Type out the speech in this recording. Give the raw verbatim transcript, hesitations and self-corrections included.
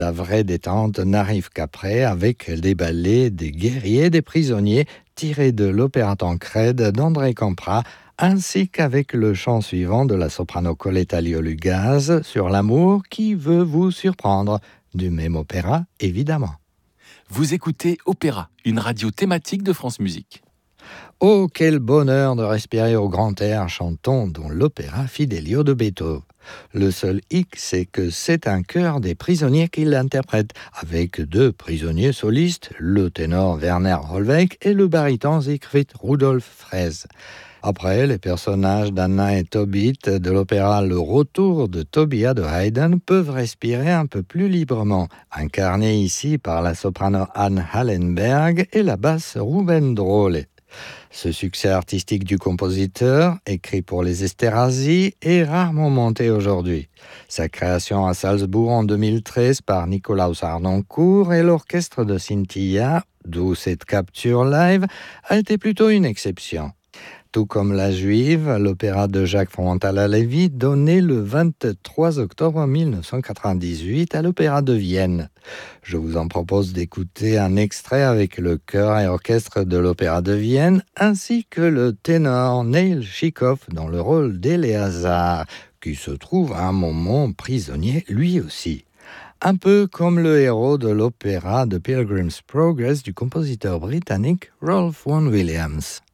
La vraie détente n'arrive qu'après, avec les ballets des guerriers des prisonniers tirés de l'opéra Tancrède d'André Campra, ainsi qu'avec le chant suivant de la soprano Coletta Liolugaz sur l'amour qui veut vous surprendre, du même opéra évidemment. Vous écoutez Opéra, une radio thématique de France Musique. Oh, quel bonheur de respirer au grand air chantant dans l'opéra Fidelio de Beethoven. Le seul hic, c'est que c'est un chœur des prisonniers qui l'interprète, avec deux prisonniers solistes, le ténor Werner Hollweg et le baryton Siegfried Rudolf Fraisse. Après, les personnages d'Anna et Tobit de l'opéra Le Retour de Tobia de Haydn peuvent respirer un peu plus librement, incarnés ici par la soprano Anne Hallenberg et la basse Ruben Drolle. Ce succès artistique du compositeur, écrit pour les Esterházy, est rarement monté aujourd'hui. Sa création à Salzbourg en deux mille treize par Nikolaus Harnoncourt et l'orchestre de Cynthia, d'où cette capture live, a été plutôt une exception. Tout comme La Juive, l'opéra de Jacques Fromentala-Lévy, donné le vingt-trois octobre mille neuf cent quatre-vingt-dix-huit à l'Opéra de Vienne. Je vous en propose d'écouter un extrait avec le chœur et orchestre de l'Opéra de Vienne, ainsi que le ténor Neil Chikov dans le rôle d'Éléazar, qui se trouve à un moment prisonnier lui aussi. Un peu comme le héros de l'opéra de Pilgrim's Progress du compositeur britannique Rolf Vaughan Williams.